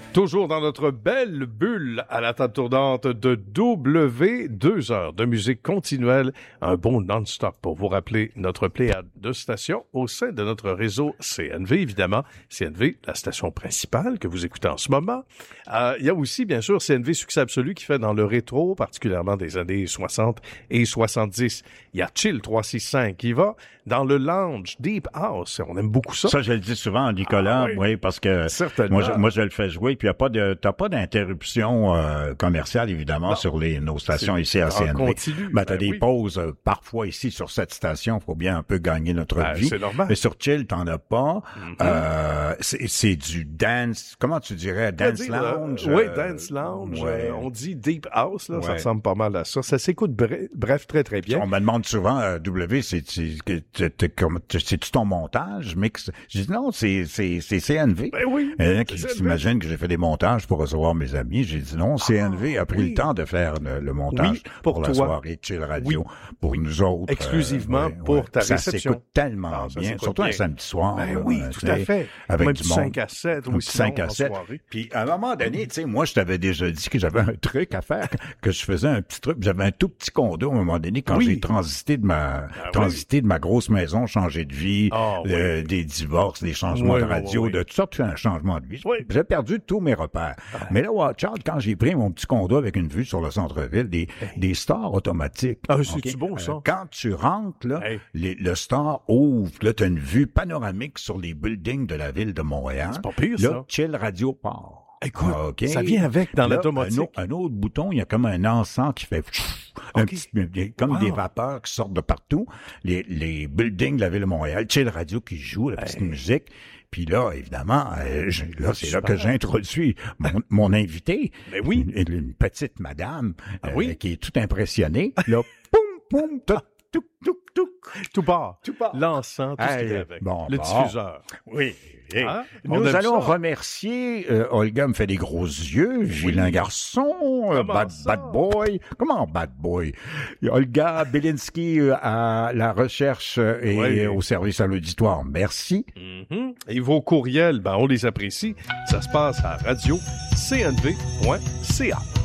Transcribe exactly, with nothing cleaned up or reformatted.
Toujours dans notre belle bulle à la table tournante de W, deux heures de musique continuelle, un bon non-stop pour vous rappeler notre pléiade de stations au sein de notre réseau C N V, évidemment. C N V, la station principale que vous écoutez en ce moment. Euh, il y a aussi, bien sûr, C N V Succès Absolu qui fait dans le rétro, particulièrement des années soixante et soixante-dix. Il y a Chill trois cent soixante-cinq qui va dans le lounge Deep House. On aime beaucoup ça. Ça, je le dis souvent à Nicolas, ah, oui. oui, parce que moi je, moi, je le fais jouer, puis il y a pas de, t'as pas d'interruption euh, commerciale, évidemment, non. sur les nos stations c'est ici à C N V. Continue. Ben, t'as ben, des oui. pauses euh, parfois ici sur cette station, faut bien un peu gagner notre ben, vie. C'est normal. Mais sur Chill, t'en as pas. Mm-hmm. Euh, c'est, c'est du dance, comment tu dirais, dance dire, lounge? Euh, oui, euh, dance lounge. Ouais. Euh, on dit Deep House, là, ouais. ça ressemble pas mal à ça. Ça s'écoute bref, bref très, très bien. On me demande souvent, euh, W, c'est, c'est, c'est, c'est-tu ton montage, mix? Je dis non, c'est, c'est, c'est C N V. Ben oui. Il y en a qui s'imaginent que j'ai fait des montages pour recevoir mes amis. J'ai dit non, C N V a pris oui. le temps de faire le, le montage oui, pour, pour toi. la soirée Chill Radio, oui. pour nous autres. Exclusivement euh, pour ouais. ta ça réception. Ça s'écoute tellement ah, ça bien, s'écoute surtout bien. un samedi soir. Ben là, oui, tout à fait. Avec Même du du monde. cinq à sept ou sinon cinq à sept. Puis à un moment donné, tu sais, moi, je t'avais déjà dit que j'avais un truc à faire, que je faisais un petit truc. J'avais un tout petit condo à un moment donné quand oui. j'ai transité de ma ah, transité oui. de ma grosse maison, changé de vie, oh, euh, oui. des divorces, des changements oui, de radio, oui. de toutes sortes, un changement de vie. Oui. J'ai perdu tous mes repères. Ah. Mais là, watch out, quand j'ai pris mon petit condo avec une vue sur le centre-ville, des, hey. des stores automatiques. Ah, c'est okay? bon, ça? Euh, quand tu rentres, là, hey. les, le store ouvre, là, t'as une vue panoramique sur les buildings de la ville de Montréal. C'est pas pire, là, ça. Chill Radio part. Écoute, ah, okay. ça vient avec dans là, la domotique. Un, autre, un autre bouton, il y a comme un encens qui fait un okay. petit, comme wow. des vapeurs qui sortent de partout. Les, les buildings de la ville de Montréal, Chill Radio qui joue la petite hey. musique. Puis là, évidemment, euh, je, là, c'est Super. là que j'introduis mon, mon invité. Mais oui. Une, une petite madame ah, euh, oui? qui est toute impressionnée. Là, poum, poum, tout, tout, tout, tout, tout part. Tout part. L'encens, tout hey, ce qu'il y a avec. Bon, le bon. diffuseur. Oui. Hey, hein? Nous allons ça. remercier, euh, Olga me fait des gros yeux, vilain oui. garçon, euh, bad, bad boy. Comment bad boy? Olga Belinsky euh, à la recherche euh, et oui. au service à l'auditoire. Merci. Mm-hmm. Et vos courriels, ben, on les apprécie. Ça se passe à radio c n v point c a.